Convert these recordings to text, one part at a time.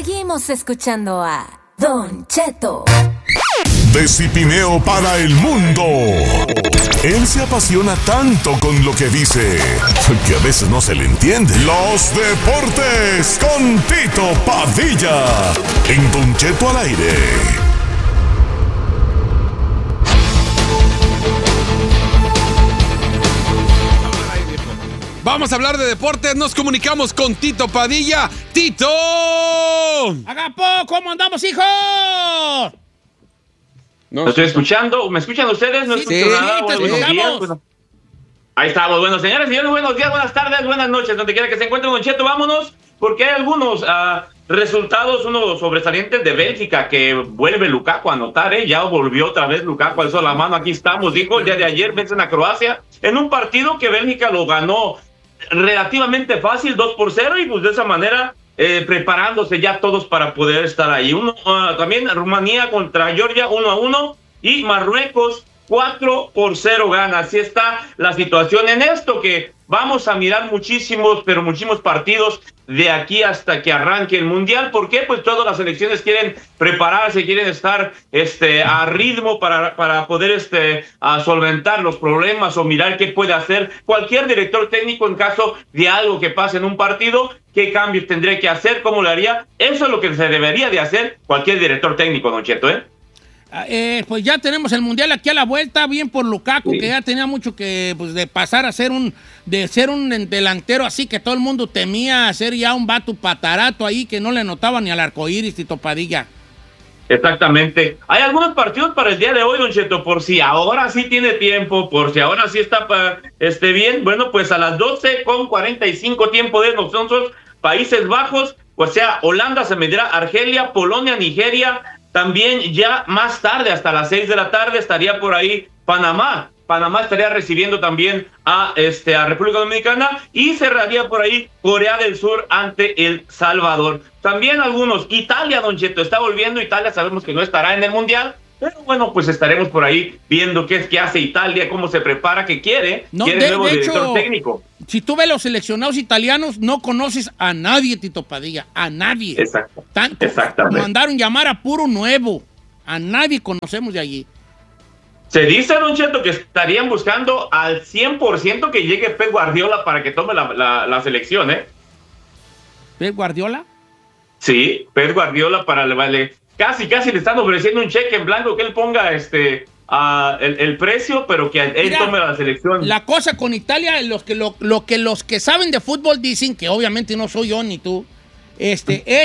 Seguimos escuchando a Don Cheto. De Cipineo para el mundo. Él se apasiona tanto con lo que dice que a veces no se le entiende. Los deportes con Tito Padilla en Don Cheto al aire. Vamos a hablar de deportes, nos comunicamos con Tito Padilla. ¡Tito! ¡Agapó! ¿Cómo andamos, hijo? No estoy escuchando. ¿Me escuchan ustedes? No Sí, escucho nada. te Buenos días. escuchamos. Bueno, ahí estamos. Bueno, señores y señores, buenos días, buenas tardes, buenas noches. Donde quiera que se encuentren, Don Cheto, vámonos. Porque hay algunos resultados, unos sobresalientes de Bélgica, que vuelve Lukaku a anotar, Ya volvió otra vez Lukaku, alzó la mano, aquí estamos, dijo, el día de ayer vencen a Croacia, en un partido que Bélgica lo ganó relativamente fácil, 2-0, y pues de esa manera preparándose ya todos para poder estar ahí. También Rumanía contra Georgia, 1-1, y Marruecos 4-0 gana. Así está la situación en esto, que vamos a mirar muchísimos partidos de aquí hasta que arranque el Mundial. ¿Por qué? Pues todas las selecciones quieren prepararse, quieren estar a ritmo para poder solventar los problemas o mirar qué puede hacer cualquier director técnico en caso de algo que pase en un partido, qué cambios tendría que hacer, cómo lo haría. Eso es lo que se debería de hacer cualquier director técnico, Don Cheto, Pues ya tenemos el Mundial aquí a la vuelta, bien por Lukaku, sí, que ya tenía mucho que, pues, de pasar a ser un delantero así que todo el mundo temía, a ser ya un vato patarato ahí que no le notaba ni al arcoíris, Tito Padilla. Exactamente. Hay algunos partidos para el día de hoy, Don Cheto, por si ahora sí tiene tiempo, por si ahora sí está bien. Bueno, pues a las 12:45 tiempo de nosotros, Países Bajos, pues sea Holanda se medirá Argelia, Polonia, Nigeria. También ya más tarde, hasta las 6 de la tarde, estaría por ahí Panamá. Panamá estaría recibiendo también a República Dominicana, y cerraría por ahí Corea del Sur ante El Salvador. También algunos, Italia, Don Cheto, está volviendo. Italia sabemos que no estará en el Mundial, pero bueno, pues estaremos por ahí viendo qué hace Italia, cómo se prepara, qué quiere. Quiere nuevo director técnico. Si tú ves los seleccionados italianos, no conoces a nadie, Tito Padilla, a nadie. Exacto. Exactamente. Mandaron llamar a puro nuevo. A nadie conocemos de allí. Se dice, Don Cheto, que estarían buscando al 100% que llegue Pep Guardiola para que tome la selección, ¿Pep Guardiola? Sí, Pep Guardiola casi le están ofreciendo un cheque en blanco que él ponga el precio, pero que él tome la selección. La cosa con Italia, los que saben de fútbol dicen, que obviamente no soy yo ni tú, es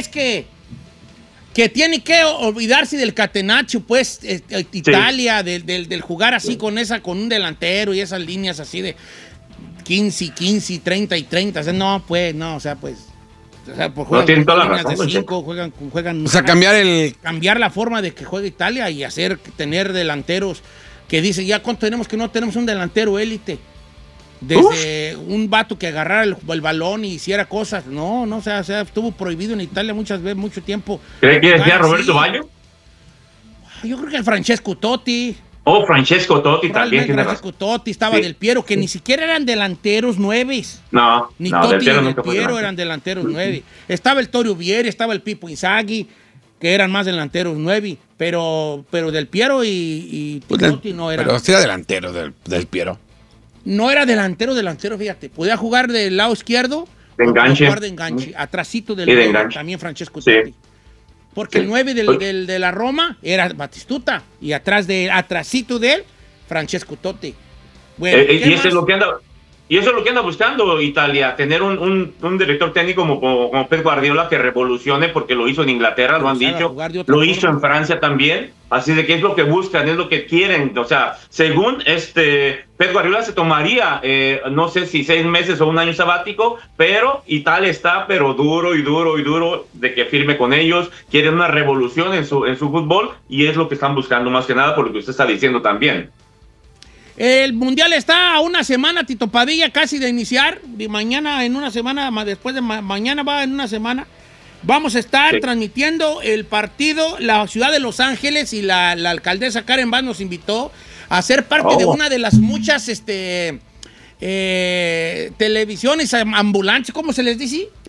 que tiene que olvidarse del catenaccio, pues, Italia, sí, del jugar así con un delantero y esas líneas así de 15, 30 y 30. O sea, no, pues, no, o sea, pues. O sea, pues juegan no, con líneas de 5, juegan. O sea, cambiar la forma de que juega Italia y tener delanteros que dicen, ya cuánto tenemos que no tenemos un delantero élite. Desde un vato que agarrara el balón y hiciera cosas. No, o sea, estuvo prohibido en Italia muchas veces, mucho tiempo. ¿Cree que decía Roberto Baggio? Yo creo que el Francesco Totti. Francesco Totti también. Francesco Totti, estaba Del Piero, que ni siquiera eran delanteros 9. No, ni Totti ni Del Piero eran delanteros 9. Estaba el Torio Vieri, estaba el Pipo Inzaghi, que eran más delanteros 9, pero Del Piero y Totti no eran. Pero sí era delantero del Piero. No era delantero, fíjate. Podía jugar del lado izquierdo. De enganche. Jugar de enganche. Atrasito del 9, también Francesco Totti. Porque el 9 de la Roma era Batistuta. Y atrasito de él, Francesco Totti. Bueno, y eso es lo que anda buscando Italia, tener un director técnico como Pep Guardiola, que revolucione, porque lo hizo en Inglaterra, lo han dicho, lo hizo en Francia también, así de que es lo que buscan, es lo que quieren. O sea, según Pep Guardiola se tomaría, no sé si 6 meses o un año sabático, pero Italia está duro de que firme con ellos, quieren una revolución en su fútbol, y es lo que están buscando más que nada, por lo que usted está diciendo también. El Mundial está a una semana, Tito Padilla, casi de iniciar. De mañana, en una semana, después de mañana va en una semana. Vamos a estar transmitiendo el partido. La ciudad de Los Ángeles y la alcaldesa Karen Bass nos invitó a ser parte de una de las muchas televisiones ambulantes, ¿cómo se les dice?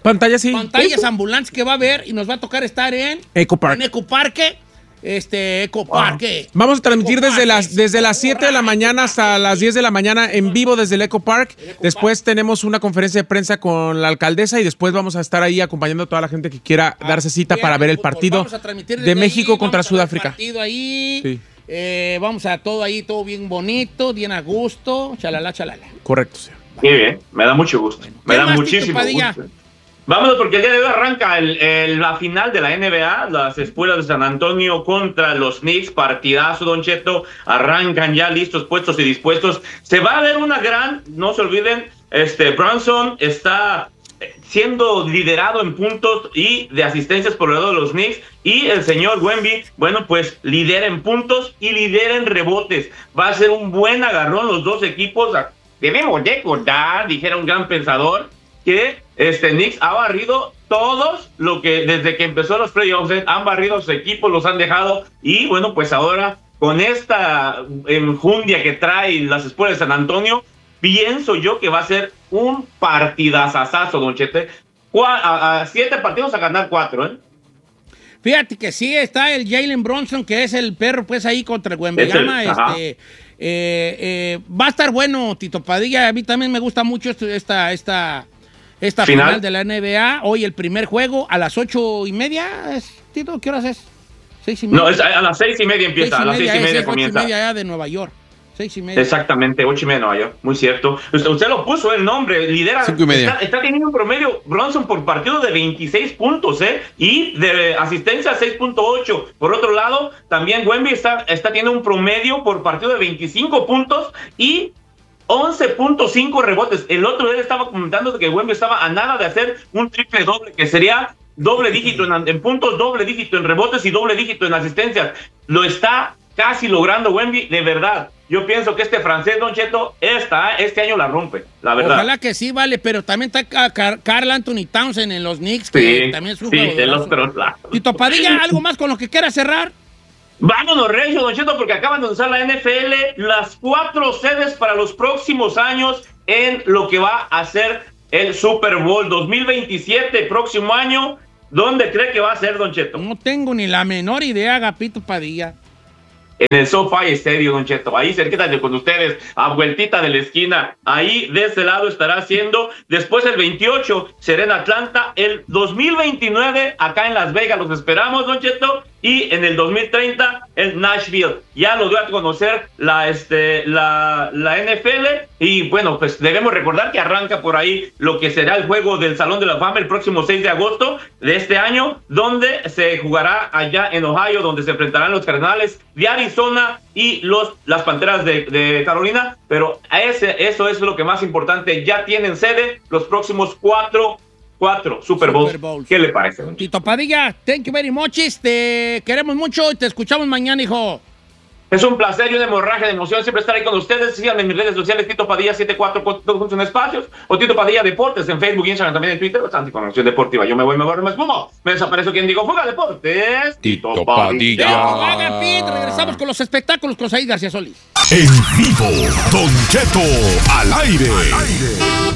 Pantallas, sí. Pantallas ambulantes que va a haber y nos va a tocar estar en Eco Park. En Eco Parque. Eco Parque. Vamos a transmitir Eco desde las 7 de la mañana hasta las 10 de la mañana en vivo desde el Eco Park. Después tenemos una conferencia de prensa con la alcaldesa y después vamos a estar ahí acompañando a toda la gente que quiera darse cita para ver el partido de México contra Sudáfrica. Partido ahí. Sí. Vamos a todo ahí, todo bien bonito, bien a gusto. Chalala. Correcto, señor. Qué bien, me da mucho gusto. Me da muchísimo gusto. Vámonos porque el día de hoy arranca la final de la NBA, las Espuelas de San Antonio contra los Knicks, partidazo, Don Cheto, arrancan ya listos, puestos y dispuestos. Se va a ver una gran, no se olviden, Brunson está siendo liderado en puntos y de asistencias por el lado de los Knicks, y el señor Wemby, bueno, pues lidera en puntos y lidera en rebotes. Va a ser un buen agarrón los dos equipos. Debemos recordar, dijera un gran pensador, que Knicks ha barrido todos lo que desde que empezó los playoffs, han barrido sus equipos, los han dejado, y bueno, pues ahora con esta enjundia que trae las Espuelas de San Antonio, pienso yo que va a ser un partidazazazo, Don Chete. 7 partidos a ganar 4, Fíjate que sí está el Jalen Brunson, que es el perro, pues ahí contra el Wembanyama. Va a estar bueno, Tito Padilla. A mí también me gusta mucho esta final de la NBA. Hoy el primer juego a las 8:30. Tito, ¿qué horas es? 6:30. No, es a las 6:30 empieza. A las 6:30 comienza. 8:30 allá de Nueva York. 6:30. Exactamente, 8:30 de Nueva York. Muy cierto. Usted lo puso el nombre, lidera. 5:30. Está teniendo un promedio Brunson por partido de 26 puntos, y de asistencia 6.8. Por otro lado, también Wemby está teniendo un promedio por partido de 25 puntos y 11.5 rebotes. El otro día estaba comentando que Wemby estaba a nada de hacer un triple doble, que sería doble dígito en puntos, doble dígito en rebotes y doble dígito en asistencias. Lo está casi logrando Wemby, de verdad. Yo pienso que este francés, Don Cheto, este año la rompe, la verdad. Ojalá que sí, vale, pero también está Karl Anthony Townsend en los Knicks, que también es un jugador. Tito Padilla, ¿algo más con lo que quiera cerrar? Vámonos, Regio, Don Cheto, porque acaban de lanzar la NFL las 4 sedes para los próximos años en lo que va a ser el Super Bowl 2027, próximo año. ¿Dónde cree que va a ser, Don Cheto? No tengo ni la menor idea, Agapito Padilla. En el SoFi Stadium, Don Cheto, ahí cerquita de con ustedes, a vueltita de la esquina, ahí de este lado estará haciendo. Después el 28 será en Atlanta, el 2029 acá en Las Vegas los esperamos, Don Cheto, y en el 2030 en Nashville. Ya lo dio a conocer la NFL, y bueno, pues debemos recordar que arranca por ahí lo que será el juego del Salón de la Fama el próximo 6 de agosto de este año, donde se jugará allá en Ohio, donde se enfrentarán los Cardenales de Arizona y las Panteras de Carolina. Pero eso es lo que más importante, ya tienen sede los próximos 4 Super Bowls. ¿Qué le parece? Tito Padilla, thank you very much. Te queremos mucho y te escuchamos mañana, hijo. Es un placer y una hemorragia de emoción siempre estar ahí con ustedes. Síganme en mis redes sociales, Tito Padilla 74 juntos en espacios, o Tito Padilla Deportes en Facebook, Instagram, también en Twitter. Bastante información deportiva. Yo me voy, me borro, me espumo. Me desaparezco quien digo Fuga Deportes. Tito Padilla. Regresamos con los espectáculos con Said García Solís. En vivo, Don Cheto al aire.